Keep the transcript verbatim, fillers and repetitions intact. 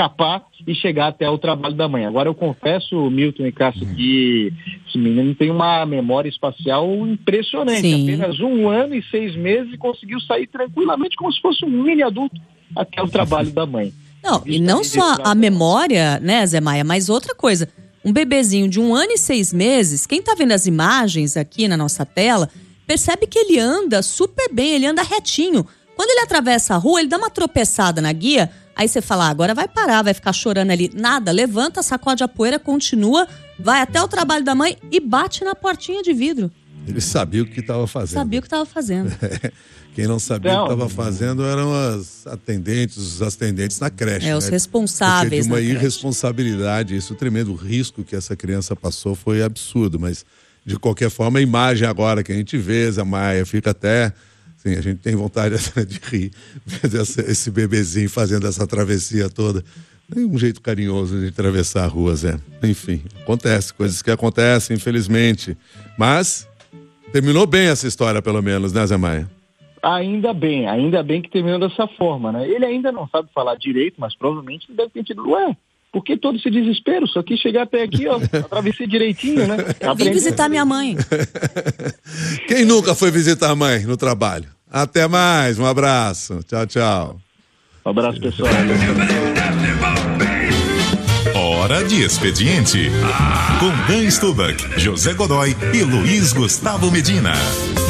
escapar e chegar até o trabalho da mãe. Agora eu confesso, Milton e Cássio, que esse menino tem uma memória espacial impressionante. Sim. Apenas um ano e seis meses e conseguiu sair tranquilamente como se fosse um mini adulto até o trabalho da mãe. Não, e não só a memória, né, Zé Maia, mas outra coisa. Um bebezinho de um ano e seis meses, quem tá vendo as imagens aqui na nossa tela, percebe que ele anda super bem, ele anda retinho. Quando ele atravessa a rua, ele dá uma tropeçada na guia, aí você fala, ah, agora vai parar, vai ficar chorando ali. Nada, levanta, sacode a poeira, continua, vai até o trabalho da mãe e bate na portinha de vidro. Ele sabia o que estava fazendo. Sabia o que estava fazendo. Quem não sabia Não. o que estava fazendo eram as atendentes, os atendentes na creche. É, os né? responsáveis Porque de uma na creche. irresponsabilidade, isso, o tremendo risco que essa criança passou foi absurdo, mas de qualquer forma a imagem agora que a gente vê, Zé Maia, fica até, assim, a gente tem vontade de rir, ver esse bebezinho fazendo essa travessia toda. Tem um jeito carinhoso de atravessar a rua, Zé. Enfim, acontece, coisas que acontecem, infelizmente. Mas terminou bem essa história, pelo menos, né, Zé Maia? Ainda bem, ainda bem que terminou dessa forma, né? Ele ainda não sabe falar direito, mas provavelmente ele deve ter tido, ué, por que todo esse desespero? Só quis chegar até aqui, ó, atravessei direitinho, né? Eu vim visitar minha mãe. Quem nunca foi visitar a mãe no trabalho? Até mais, um abraço. Tchau, tchau. Um abraço, pessoal. Hora de Expediente. Com Dan Stubach, José Godoy e Luiz Gustavo Medina.